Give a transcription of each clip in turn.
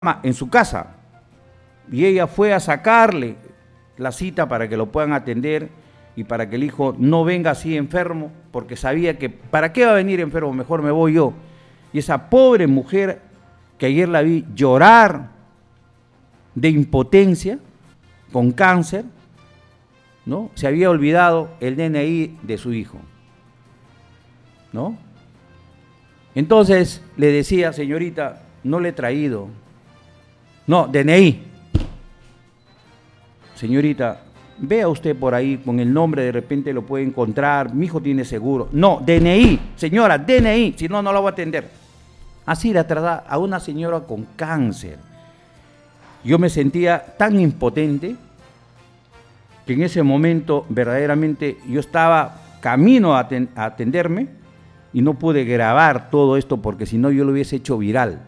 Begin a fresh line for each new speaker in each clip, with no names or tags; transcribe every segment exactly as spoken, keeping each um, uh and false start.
en su casa y ella fue a sacarle la cita para que lo puedan atender y para que el hijo no venga así enfermo, porque sabía que ¿para qué va a venir enfermo? Mejor me voy yo. Y esa pobre mujer que ayer la vi llorar de impotencia, con cáncer, ¿no? Se había olvidado el D N I de su hijo, ¿no? Entonces le decía, señorita, no le he traído. No, D N I. Señorita, vea usted por ahí con el nombre, de repente lo puede encontrar, mi hijo tiene seguro. No, D N I, señora, D N I, si no, no lo voy a atender. Así la trataba a una señora con cáncer. Yo me sentía tan impotente que en ese momento verdaderamente yo estaba camino a atenderme y no pude grabar todo esto porque si no yo lo hubiese hecho viral.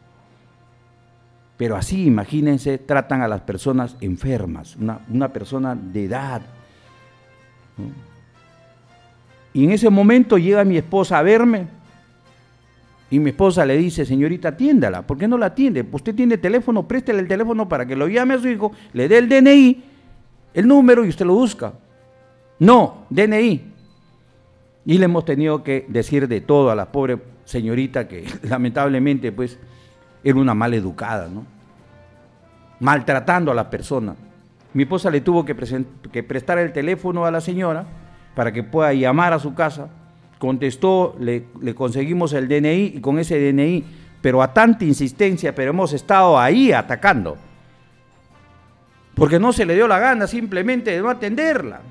Pero así, imagínense, tratan a las personas enfermas, una, una persona de edad, ¿no? Y en ese momento llega mi esposa a verme y mi esposa le dice, señorita, atiéndala. ¿Por qué no la atiende? Usted tiene teléfono, préstele el teléfono para que lo llame a su hijo, le dé el D N I, el número y usted lo busca. No, D N I. Y le hemos tenido que decir de todo a la pobre señorita que lamentablemente pues era una mal educada, ¿no? Maltratando a la persona. Mi esposa le tuvo que, que prestar el teléfono a la señora para que pueda llamar a su casa. Contestó, le, le conseguimos el D N I y con ese D N I, pero a tanta insistencia, pero hemos estado ahí atacando. Porque no se le dio la gana simplemente de no atenderla.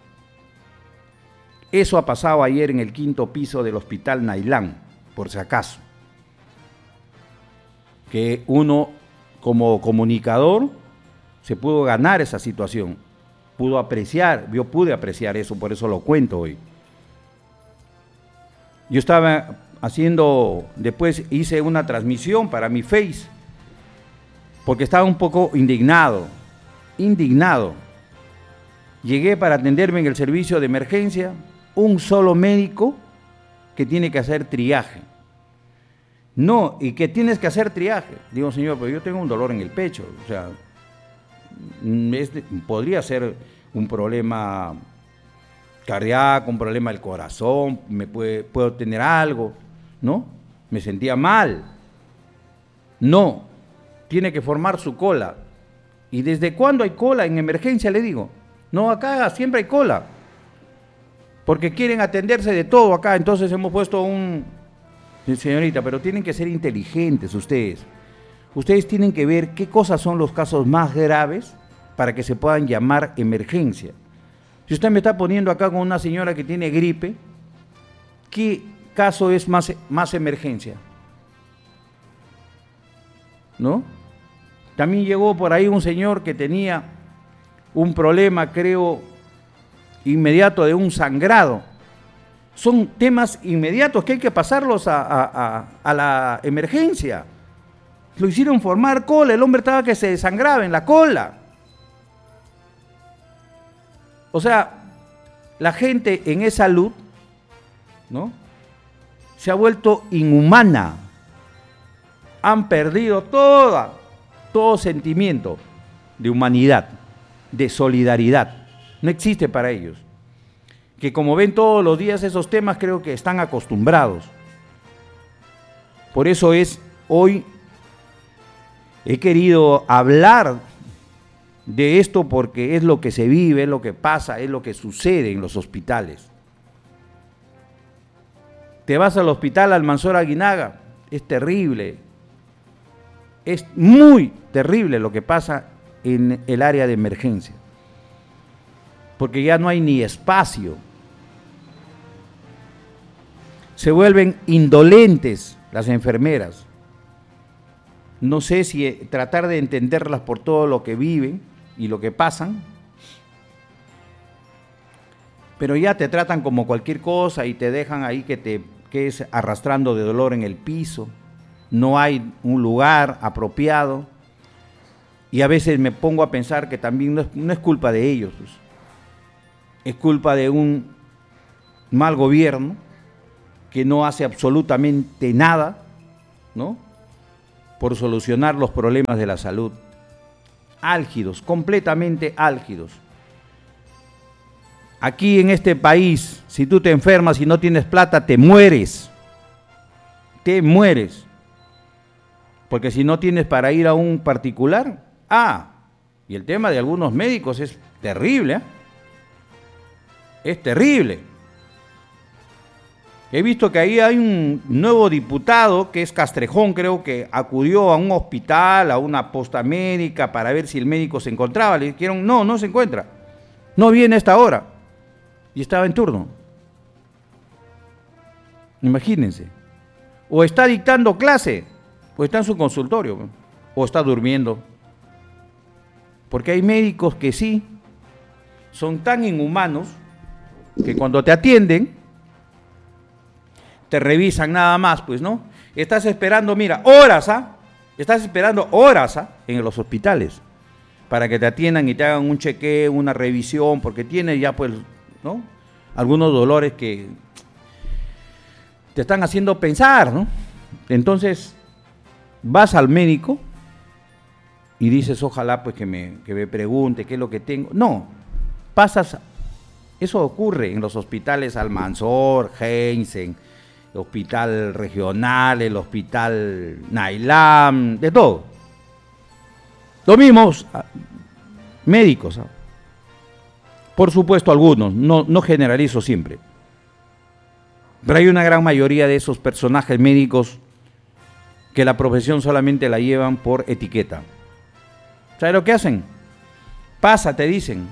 Eso ha pasado ayer en el quinto piso del Hospital Nailán, por si acaso. Que uno como comunicador se pudo ganar esa situación, pudo apreciar, yo pude apreciar eso, por eso lo cuento hoy. Yo estaba haciendo, después hice una transmisión para mi Face, porque estaba un poco indignado, indignado. Llegué para atenderme en el servicio de emergencia, un solo médico que tiene que hacer triaje. No, y que tienes que hacer triaje. Digo, señor, pero yo tengo un dolor en el pecho, o sea, es de, podría ser un problema cardíaco, un problema del corazón, me puede, puedo tener algo, ¿no? Me sentía mal. No, tiene que formar su cola. ¿Y desde cuándo hay cola en emergencia? Le digo. No, acá siempre hay cola. Porque quieren atenderse de todo acá, entonces hemos puesto un... Señorita, pero tienen que ser inteligentes ustedes. Ustedes tienen que ver qué cosas son los casos más graves para que se puedan llamar emergencia. Si usted me está poniendo acá con una señora que tiene gripe, ¿qué caso es más, más emergencia? ¿No? También llegó por ahí un señor que tenía un problema, creo, inmediato de un sangrado. Son temas inmediatos que hay que pasarlos a, a, a, a la emergencia. Lo hicieron formar cola, el hombre estaba que se desangraba en la cola. O sea, la gente en esa salud, ¿no?, se ha vuelto inhumana. Han perdido toda, todo sentimiento de humanidad, de solidaridad. No existe para ellos. Que como ven todos los días esos temas, creo que están acostumbrados. Por eso es, hoy he querido hablar de esto porque es lo que se vive, es lo que pasa, es lo que sucede en los hospitales. Te vas al hospital Almanzor Aguinaga, es terrible, es muy terrible lo que pasa en el área de emergencia, porque ya no hay ni espacio. Se vuelven indolentes las enfermeras. No sé si tratar de entenderlas por todo lo que viven y lo que pasan, pero ya te tratan como cualquier cosa y te dejan ahí que te quedes arrastrando de dolor en el piso. No hay un lugar apropiado y a veces me pongo a pensar que también no es, no es culpa de ellos, pues. Es culpa de un mal gobierno que no hace absolutamente nada, ¿no?, por solucionar los problemas de la salud. Álgidos, completamente álgidos. Aquí en este país, si tú te enfermas y no tienes plata, te mueres. Te mueres. Porque si no tienes para ir a un particular, ah, y el tema de algunos médicos es terrible, ¿eh? Es terrible. He visto que ahí hay un nuevo diputado, que es Castrejón, creo que acudió a un hospital, a una posta médica, para ver si el médico se encontraba. Le dijeron, no, no se encuentra. No viene a esta hora. Y estaba en turno. Imagínense. O está dictando clase, o está en su consultorio, o está durmiendo. Porque hay médicos que sí, son tan inhumanos, que cuando te atienden, te revisan nada más, pues, ¿no? Estás esperando, mira, horas, ¿ah? Estás esperando horas, ¿ah? En los hospitales, para que te atiendan y te hagan un chequeo, una revisión, porque tienes ya, pues, ¿no? Algunos dolores que te están haciendo pensar, ¿no? Entonces, vas al médico y dices, ojalá, pues, que me, que me pregunte qué es lo que tengo. No, pasas, eso ocurre en los hospitales Almanzor, Heinzen, el hospital regional, el hospital Nailam, de todo. Los mismos médicos, ¿no? Por supuesto algunos, no, no generalizo siempre, pero hay una gran mayoría de esos personajes médicos que la profesión solamente la llevan por etiqueta. ¿Sabes lo que hacen? Pasa, te dicen,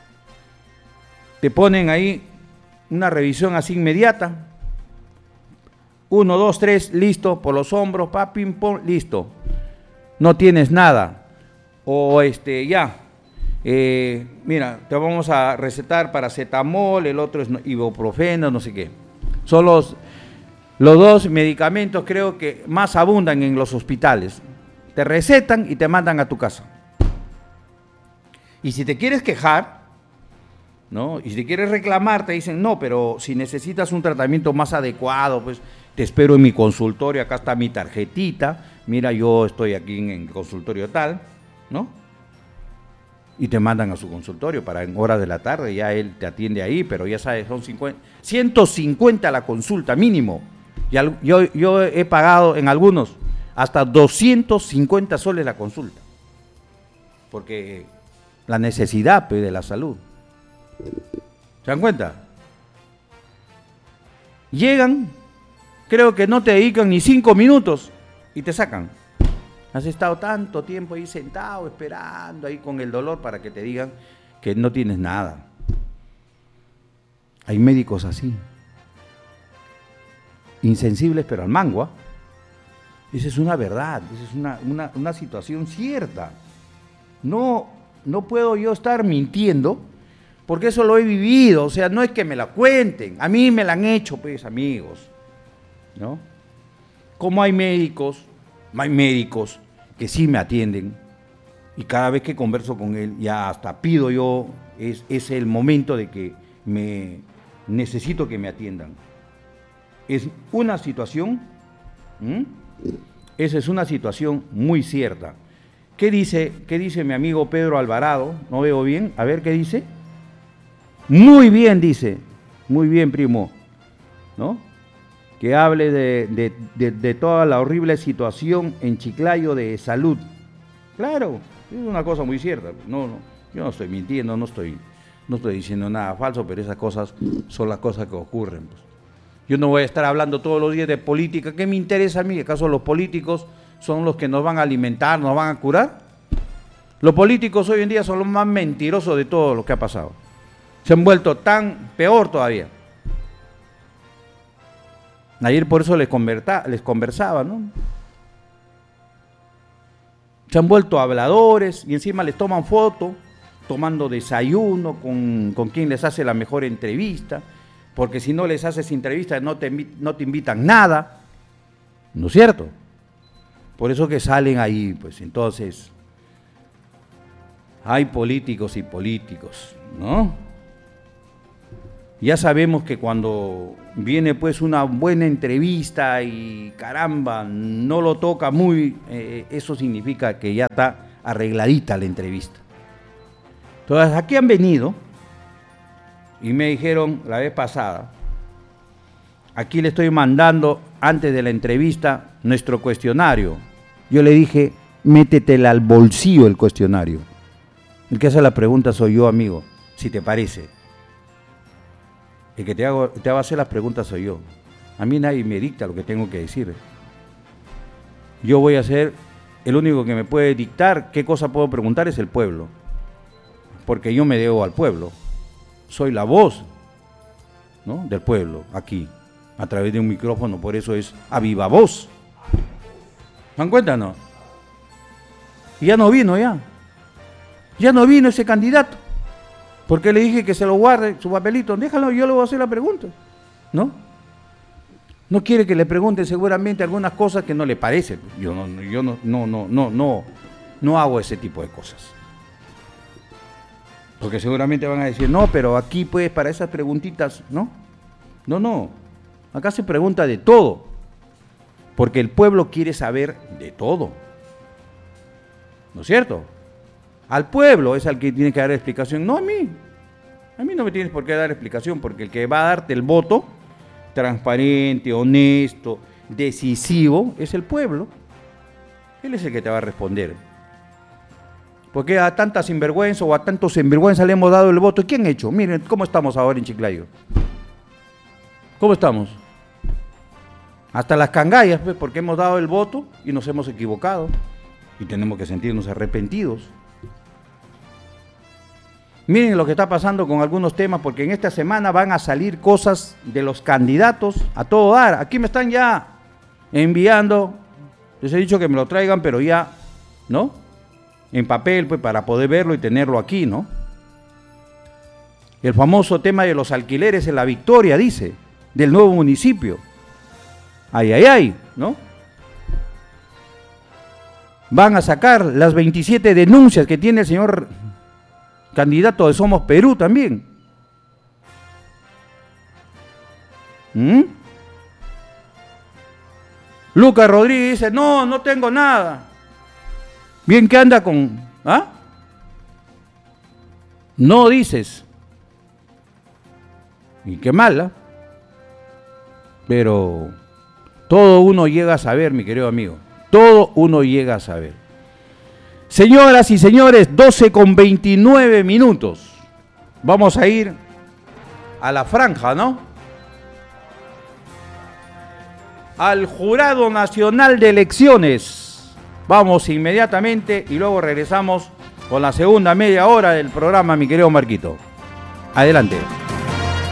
te ponen ahí una revisión así inmediata, uno, dos, tres, listo, por los hombros, pa, pim, pom, listo, no tienes nada, o este, ya, eh, mira, te vamos a recetar paracetamol, el otro es ibuprofeno, no sé qué. Son los, los dos medicamentos, creo que más abundan en los hospitales. Te recetan y te mandan a tu casa. Y si te quieres quejar, ¿no? Y si te quieres reclamar, te dicen, no, pero si necesitas un tratamiento más adecuado, pues te espero en mi consultorio, acá está mi tarjetita, mira, yo estoy aquí en el consultorio tal, ¿no? Y te mandan a su consultorio para en horas de la tarde, ya él te atiende ahí, pero ya sabes, son cincuenta, ciento cincuenta la consulta mínimo. Y yo, yo he pagado en algunos hasta doscientos cincuenta soles la consulta, porque la necesidad, pues, de la salud. ¿Se dan cuenta? Llegan, creo que no te dedican ni cinco minutos y te sacan. Has estado tanto tiempo ahí sentado, esperando ahí con el dolor para que te digan que no tienes nada. Hay médicos así, insensibles pero al mango, ¿eh? Esa es una verdad, esa es una, una, una situación cierta. No, no puedo yo estar mintiendo, porque eso lo he vivido, o sea, no es que me la cuenten, a mí me la han hecho, pues, amigos, ¿no? Como hay médicos, hay médicos que sí me atienden, y cada vez que converso con él, ya hasta pido yo, es, es el momento de que me necesito que me atiendan. Es una situación, ¿m? Esa es una situación muy cierta. ¿Qué dice, qué dice mi amigo Pedro Alvarado? No veo bien, a ver qué dice. Muy bien, dice, muy bien, primo, ¿no? Que hable de, de, de, de toda la horrible situación en Chiclayo de salud. Claro, es una cosa muy cierta. No, no, yo no estoy mintiendo, no estoy, no estoy diciendo nada falso, pero esas cosas son las cosas que ocurren, pues. Yo no voy a estar hablando todos los días de política. ¿Qué me interesa a mí? ¿Acaso los políticos son los que nos van a alimentar, nos van a curar? Los políticos hoy en día son los más mentirosos de todo lo que ha pasado. Se han vuelto tan peor todavía. Ayer por eso les, converta, les conversaba, ¿no? Se han vuelto habladores y encima les toman foto, tomando desayuno con, con quien les hace la mejor entrevista, porque si no les haces entrevista no te, no te invitan nada, ¿no es cierto? Por eso que salen ahí, pues entonces, hay políticos y políticos, ¿no? Ya sabemos que cuando viene pues una buena entrevista y caramba, no lo toca muy, eh, eso significa que ya está arregladita la entrevista. Entonces aquí han venido y me dijeron la vez pasada, aquí le estoy mandando antes de la entrevista nuestro cuestionario. Yo le dije, métetela al bolsillo el cuestionario. El que hace la pregunta soy yo, amigo, si te parece. El que te, hago, te va a hacer las preguntas soy yo. A mí nadie me dicta lo que tengo que decir. Yo voy a ser, el único que me puede dictar qué cosa puedo preguntar es el pueblo. Porque yo me debo al pueblo. Soy la voz, ¿no?, del pueblo, aquí, a través de un micrófono, por eso es a viva voz. ¿Se dan cuenta, no? Y ya no vino, ya. Ya no vino ese candidato. Porque le dije que se lo guarde, su papelito. Déjalo, yo le voy a hacer la pregunta. ¿No? No quiere que le pregunten seguramente algunas cosas que no le parecen. Yo no, yo no, no, no, no, no, no hago ese tipo de cosas. Porque seguramente van a decir, no, pero aquí pues para esas preguntitas, ¿no? No, no. Acá se pregunta de todo. Porque el pueblo quiere saber de todo. ¿No es cierto? Al pueblo es al que tiene que dar explicación, no a mí. A mí no me tienes por qué dar explicación, porque el que va a darte el voto, transparente, honesto, decisivo, es el pueblo. Él es el que te va a responder. Porque a tanta sinvergüenza o a tantos sinvergüenza le hemos dado el voto. ¿Quién ha hecho? Miren cómo estamos ahora en Chiclayo. ¿Cómo estamos? Hasta las cangallas, pues, porque hemos dado el voto y nos hemos equivocado. Y tenemos que sentirnos arrepentidos. Miren lo que está pasando con algunos temas, porque en esta semana van a salir cosas de los candidatos a todo dar. Aquí me están ya enviando, les he dicho que me lo traigan, pero ya, ¿no?, en papel, pues, para poder verlo y tenerlo aquí, ¿no? El famoso tema de los alquileres en La Victoria, dice, del nuevo municipio. Ay, ay, ay, ¿no? Van a sacar las veintisiete denuncias que tiene el señor candidato de Somos Perú también. ¿Mm? Lucas Rodríguez dice, no, no tengo nada. Bien que anda con... ¿Ah? No dices. Y qué mala. Pero todo uno llega a saber, mi querido amigo. Todo uno llega a saber. Señoras y señores, doce con veintinueve minutos. Vamos a ir a la franja, ¿no? Al Jurado Nacional de Elecciones. Vamos inmediatamente y luego regresamos con la segunda media hora del programa, mi querido Marquito. Adelante.